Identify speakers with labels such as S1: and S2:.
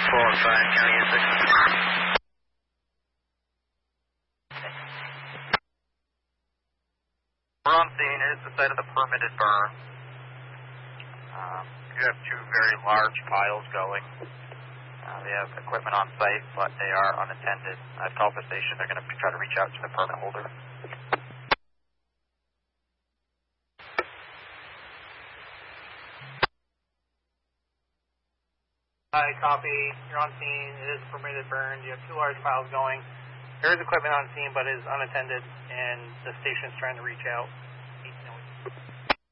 S1: 415, County 6.
S2: We're on scene. It is the site of the permitted burn. You have two very large piles going. We have equipment on site, but they are unattended. I've called the station. They're going to try to reach out to the permit holder.
S3: Hi, copy. You're on scene. It is a permitted burn. You have two large piles going. There is equipment on scene, but it is unattended, and the station's trying to reach out.